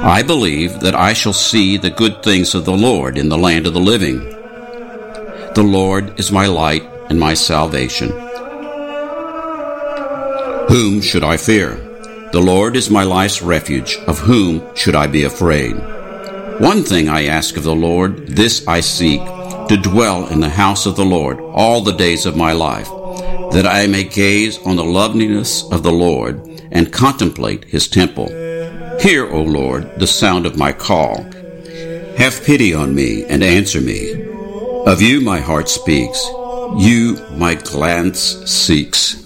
I believe that I shall see the good things of the Lord in the land of the living. The Lord is my light and my salvation. Whom should I fear? The Lord is my life's refuge. Of whom should I be afraid? One thing I ask of the Lord, this I seek, to dwell in the house of the Lord all the days of my life, that I may gaze on the loveliness of the Lord and contemplate his temple. Hear, O Lord, the sound of my call. Have pity on me and answer me. Of you my heart speaks. You my glance seeks.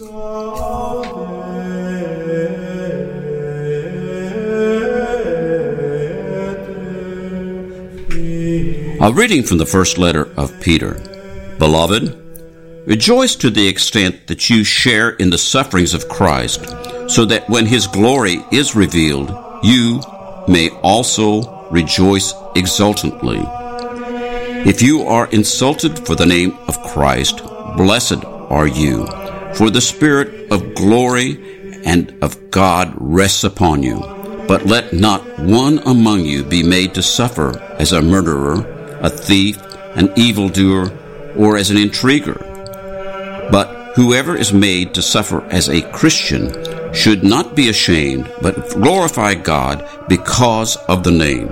A reading from the first letter of Peter. Beloved, rejoice to the extent that you share in the sufferings of Christ, so that when his glory is revealed, you may also rejoice exultantly. If you are insulted for the name of Christ, blessed are you, for the Spirit of glory and of God rests upon you. But let not one among you be made to suffer as a murderer, a thief, an evildoer, or as an intriguer. But whoever is made to suffer as a Christian should not be ashamed, but glorify God because of the name.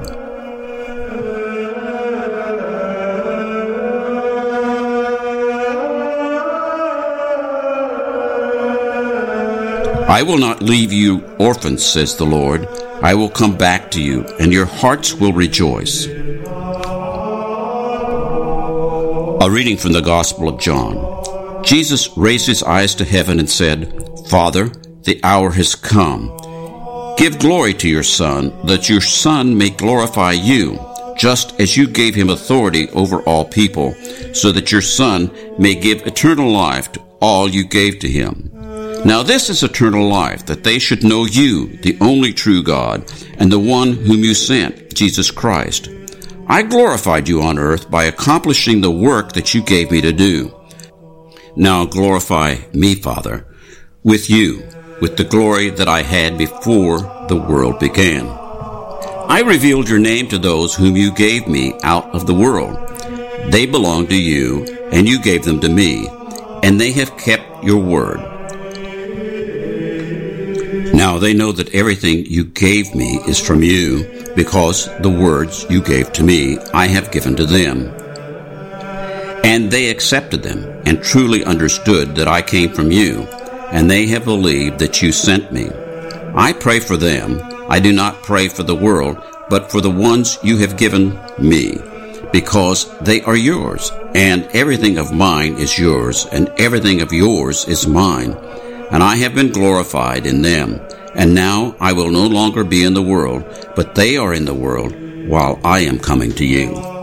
I will not leave you orphans, says the Lord. I will come back to you, and your hearts will rejoice. A reading from the Gospel of John. Jesus raised his eyes to heaven and said, Father, the hour has come. Give glory to your Son, that your Son may glorify you, just as you gave him authority over all people, so that your Son may give eternal life to all you gave to him. Now this is eternal life, that they should know you, the only true God, and the one whom you sent, Jesus Christ. I glorified you on earth by accomplishing the work that you gave me to do. Now glorify me, Father, with you, with the glory that I had before the world began. I revealed your name to those whom you gave me out of the world. They belong to you, and you gave them to me, and they have kept your word. Now they know that everything you gave me is from you, because the words you gave to me I have given to them. And they accepted them, and truly understood that I came from you, and they have believed that you sent me. I pray for them. I do not pray for the world, but for the ones you have given me, because they are yours, and everything of mine is yours, and everything of yours is mine. And I have been glorified in them. And now I will no longer be in the world, but they are in the world, while I am coming to you.